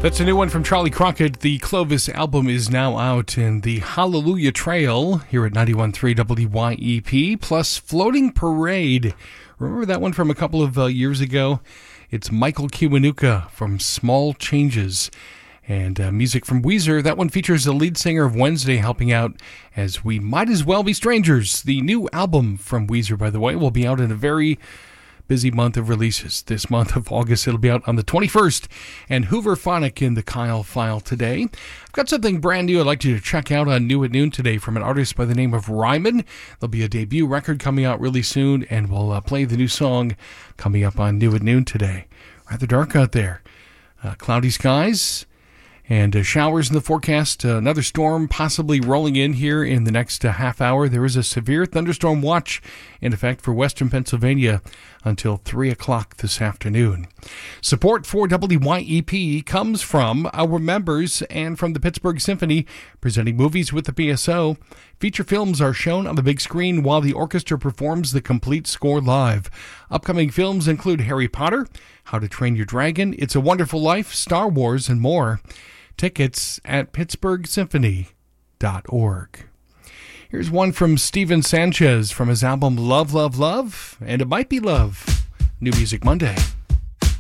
That's a new one from Charlie Crockett. The Clovis album is now out in the Hallelujah Trail here at 91.3 WYEP, plus Floating Parade. Remember that one from a couple of years ago? It's Michael Kiwanuka from Small Changes. And music from Weezer. That one features the lead singer of Wednesday helping out as We Might As Well Be Strangers. The new album from Weezer, by the way, will be out in a very busy month of releases. This month of August, it'll be out on the 21st. And Hoover Phonic in the Kyle File today. I've got something brand new I'd like you to check out on New at Noon today from an artist by the name of Ryman. There'll be a debut record coming out really soon, and we'll play the new song coming up on New at Noon today. Rather dark out there. Cloudy skies. And showers in the forecast, another storm possibly rolling in here in the next half hour. There is a severe thunderstorm watch in effect for western Pennsylvania until 3 o'clock this afternoon. Support for WYEP comes from our members and from the Pittsburgh Symphony, presenting movies with the PSO. Feature films are shown on the big screen while the orchestra performs the complete score live. Upcoming films include Harry Potter, How to Train Your Dragon, It's a Wonderful Life, Star Wars, and more. Tickets at pittsburghsymphony.org. Here's one from Steven Sanchez from his album Love, Love, Love, and It Might Be Love. New Music Monday.